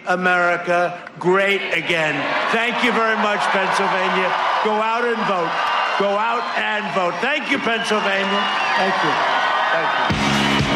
America great again. Thank you very much, Pennsylvania. Go out and vote. Go out and vote. Thank you, Pennsylvania. Thank you. Thank you.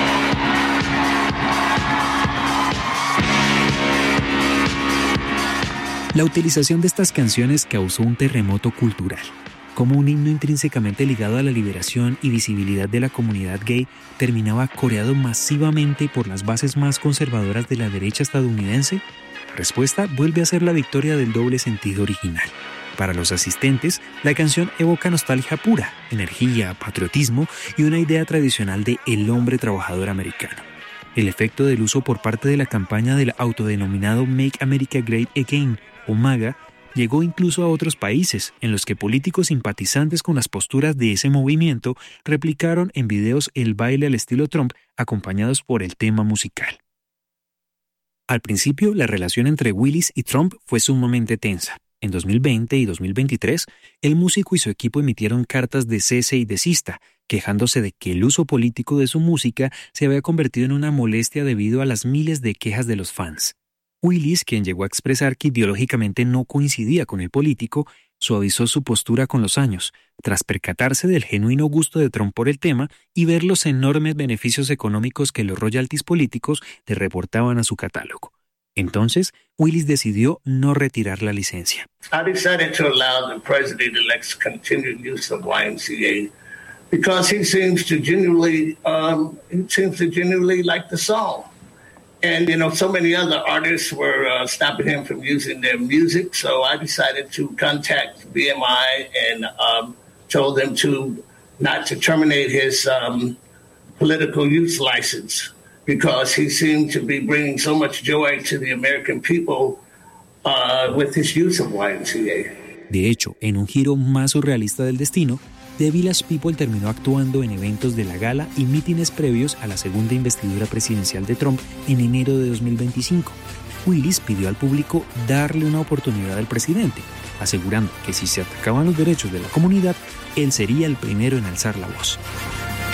La utilización de estas canciones causó un terremoto cultural. Como un himno intrínsecamente ligado a la liberación y visibilidad de la comunidad gay terminaba coreado masivamente por las bases más conservadoras de la derecha estadounidense, la respuesta vuelve a ser la victoria del doble sentido original. Para los asistentes, la canción evoca nostalgia pura, energía, patriotismo y una idea tradicional de el hombre trabajador americano. El efecto del uso por parte de la campaña del autodenominado Make America Great Again, o MAGA, llegó incluso a otros países, en los que políticos simpatizantes con las posturas de ese movimiento replicaron en videos el baile al estilo Trump, acompañados por el tema musical. Al principio, la relación entre Willis y Trump fue sumamente tensa. En 2020 y 2023, el músico y su equipo emitieron cartas de cese y desista, quejándose de que el uso político de su música se había convertido en una molestia debido a las miles de quejas de los fans. Willis, quien llegó a expresar que ideológicamente no coincidía con el político, suavizó su postura con los años, tras percatarse del genuino gusto de Trump por el tema y ver los enormes beneficios económicos que los royalties políticos le reportaban a su catálogo. Entonces, Willis decidió no retirar la licencia. I decided to allow the president-elect's continued use of YMCA because he seems to genuinely like the song. And, so many other artists were stopping him from using their music. So I decided to contact BMI and told them not to terminate his political use license because he seemed to be bringing so much joy to the American people with his use of YMCA. De hecho, en un giro más surrealista del destino, The Village People terminó actuando en eventos de la gala y mítines previos a la segunda investidura presidencial de Trump en enero de 2025. Willis pidió al público darle una oportunidad al presidente, asegurando que si se atacaban los derechos de la comunidad, él sería el primero en alzar la voz.